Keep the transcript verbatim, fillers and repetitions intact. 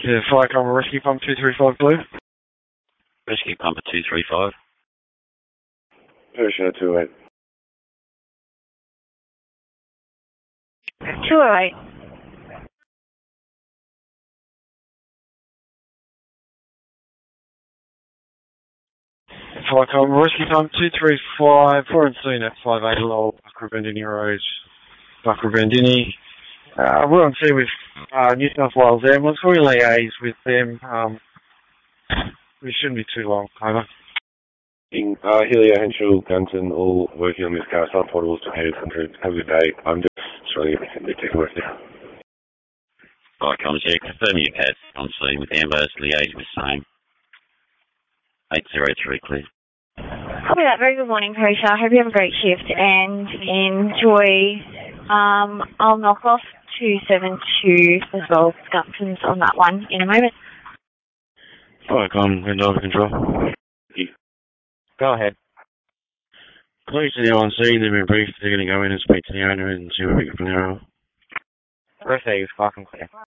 Yeah, fire cover rescue pump two three five blue. Rescue pump two three five. Persia two eight. two oh eight. Fire cover rescue pump two three five. We're on scene at five eight Lowell, Buckaroo-Bandini Road, Buckaroo-Bandini. Uh, we're on scene with uh, New South Wales Ambulance. We liaise with them. Um, we shouldn't be too long. Over. In, uh, Helio, Henshaw, Gunton, all working on this car. Some portables to head country. Have a good day. I'm just trying to get taking work now. Fire comms, yeah, confirm your pads on scene with Ambos, liaise with same. eight zero three clear. Copy that. Very good morning, Persia. I hope you have a great shift and enjoy. Um, I'll knock off two seven two as well, Gumptons on that one in a moment. Fire comm, wind over control. Yeah. Go ahead. Police are now on scene. They've been briefed. They're going to go in and speak to the owner and see what we can from there on. Rest is fucking clear.